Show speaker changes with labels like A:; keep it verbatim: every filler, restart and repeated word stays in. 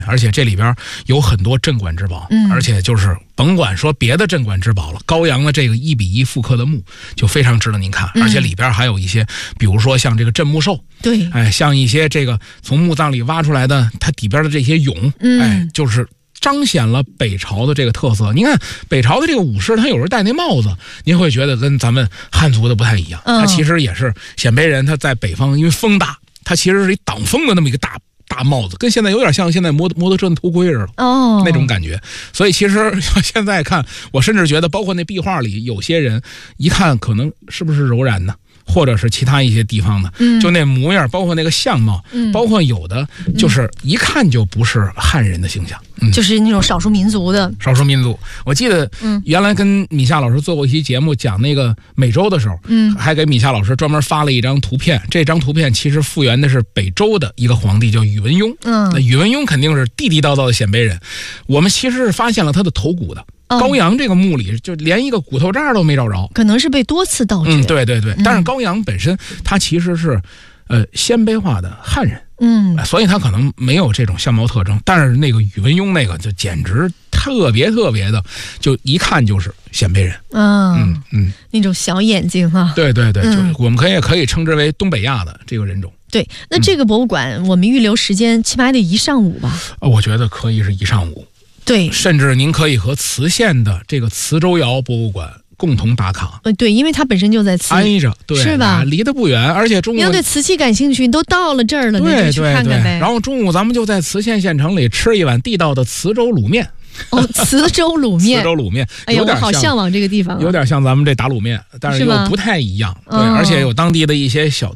A: 而且这里边有很多镇馆之宝，
B: 嗯，
A: 而且就是甭管说别的镇馆之宝了，高阳的这个一比一复刻的墓就非常值得您看，
B: 嗯，
A: 而且里边还有一些，比如说像这个镇墓兽，
B: 对，
A: 哎，像一些这个从墓葬里挖出来的它底边的这些俑，
B: 嗯，
A: 哎，就是彰显了北朝的这个特色。您看北朝的这个武士，他有时候戴那帽子，您会觉得跟咱们汉族的不太一样，
B: 嗯，
A: 他其实也是鲜卑人，他在北方因为风大，他其实是一挡风的那么一个大大帽子，跟现在有点像现在摩摩托车的头盔似的
B: 哦，
A: 那种感觉。所以其实现在看，我甚至觉得，包括那壁画里有些人一看可能是不是柔然呢，或者是其他一些地方的，
B: 嗯，
A: 就那模样，包括那个相貌，
B: 嗯，
A: 包括有的就是一看就不是汉人的形象，
B: 嗯，就是那种少数民族的
A: 少数民族。我记得原来跟米夏老师做过一期节目，讲那个美洲的时候，
B: 嗯，
A: 还给米夏老师专门发了一张图片。这张图片其实复原的是北周的一个皇帝叫宇文邕，
B: 嗯，
A: 那宇文邕肯定是地地道道的鲜卑人。我们其实是发现了他的头骨的。高阳这个墓里就连一个骨头渣都没找着，
B: 可能是被多次盗掘。
A: 嗯，对对对。但是高阳本身他其实是呃鲜卑化的汉人，
B: 嗯，
A: 所以他可能没有这种相貌特征。但是那个宇文邕那个就简直特别特别的，就一看就是鲜卑人。
B: 嗯
A: 嗯嗯，
B: 那种小眼睛啊。
A: 对对对，
B: 嗯，
A: 就我们可以可以称之为东北亚的这个人种。
B: 对，那这个博物馆我们预留时间起码还得一上午吧？
A: 呃，我觉得可以是一上午。
B: 对，
A: 甚至您可以和磁县的这个磁州窑博物馆共同打卡。
B: 呃，对，因为它本身就在磁，
A: 挨着，对，
B: 是吧？
A: 离得不远，而且中午
B: 你要对瓷器感兴趣，你都到了这儿了，
A: 对
B: 那就去看看呗。
A: 然后中午咱们就在磁县县城里吃一碗地道的磁州卤面。
B: 哦，磁州卤面，
A: 磁州卤面，
B: 哎呀，我好向往这个地方，
A: 有点像咱们这打卤面，但是又不太一样。对，而且有当地的一些小